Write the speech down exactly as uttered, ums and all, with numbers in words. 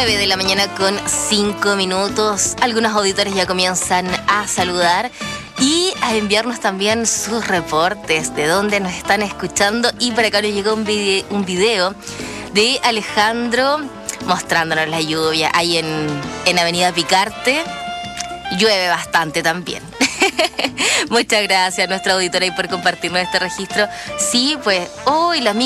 nueve de la mañana con cinco minutos. Algunos auditores ya comienzan a saludar y a enviarnos también sus reportes de dónde nos están escuchando. Y por acá nos llegó un video, un video de Alejandro mostrándonos la lluvia ahí en, en Avenida Picarte. Llueve bastante también. Muchas gracias a nuestra auditora y por compartirnos este registro. Sí, pues hoy las